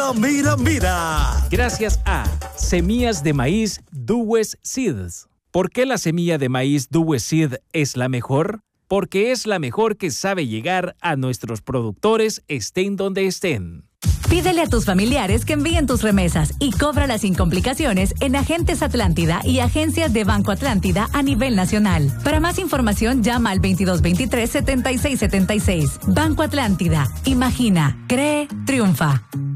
Mira, mira, mira. Gracias a Semillas de Maíz Duwes Seeds. ¿Por qué la semilla de maíz Duwes Seed es la mejor? Porque es la mejor que sabe llegar a nuestros productores estén donde estén. Pídele a tus familiares que envíen tus remesas y cóbralas sin complicaciones en Agentes Atlántida y agencias de Banco Atlántida a nivel nacional. Para más información, llama al 2223-7676. Banco Atlántida. Imagina, cree, triunfa.